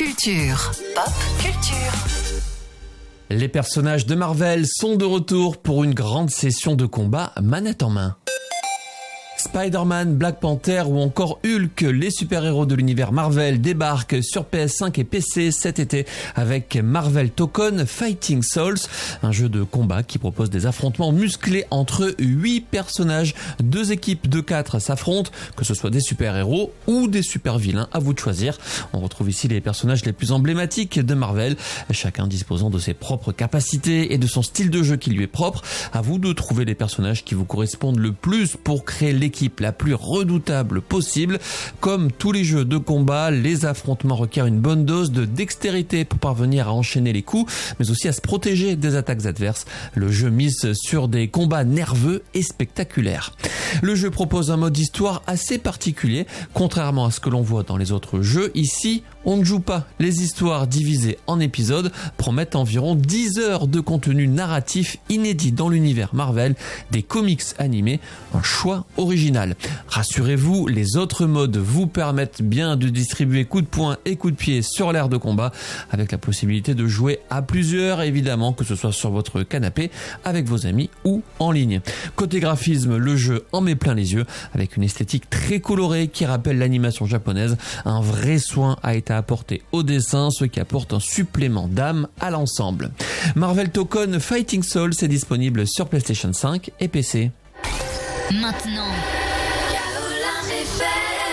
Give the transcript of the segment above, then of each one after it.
culture. Pop culture. Les personnages de Marvel sont de retour pour une grande session de combat manette en main. Spider-Man, Black Panther ou encore Hulk, les super-héros de l'univers Marvel débarquent sur PS5 et PC cet été avec Marvel Token Fighting Souls, un jeu de combat qui propose des affrontements musclés entre 8 personnages. 2 équipes de 4 s'affrontent, que ce soit des super-héros ou des super-vilains, à vous de choisir. On retrouve ici les personnages les plus emblématiques de Marvel, chacun disposant de ses propres capacités et de son style de jeu qui lui est propre. À vous de trouver les personnages qui vous correspondent le plus pour créer l'équipe la plus redoutable possible. Comme tous les jeux de combat, les affrontements requièrent une bonne dose de dextérité pour parvenir à enchaîner les coups, mais aussi à se protéger des attaques adverses. Le jeu mise sur des combats nerveux et spectaculaires. Le jeu propose un mode histoire assez particulier. Contrairement à ce que l'on voit dans les autres jeux, ici, on ne joue pas. Les histoires divisées en épisodes promettent environ 10 heures de contenu narratif inédit dans l'univers Marvel, des comics animés, un choix original. Rassurez-vous, les autres modes vous permettent bien de distribuer coups de poing et coups de pied sur l'aire de combat, avec la possibilité de jouer à plusieurs, évidemment, que ce soit sur votre canapé, avec vos amis ou en ligne. Côté graphisme, le jeu en met plein les yeux, avec une esthétique très colorée qui rappelle l'animation japonaise. Un vrai soin a été apporté au dessin, ce qui apporte un supplément d'âme à l'ensemble. Marvel Token Fighting Souls est disponible sur PlayStation 5 et PC. Maintenant,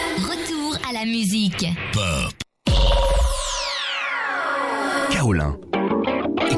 retour à la musique. Kaolin.